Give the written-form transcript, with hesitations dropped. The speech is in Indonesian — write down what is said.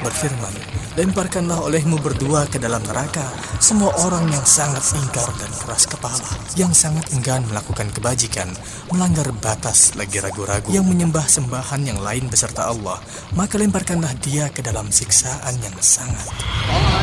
berfirman, "Lemparkanlah olehmu berdua ke dalam neraka semua orang yang sangat ingkar dan keras kepala, yang sangat enggan melakukan kebajikan, melanggar batas lagi ragu-ragu, yang menyembah sembahan yang lain beserta Allah, maka lemparkanlah dia ke dalam siksaan yang sangat."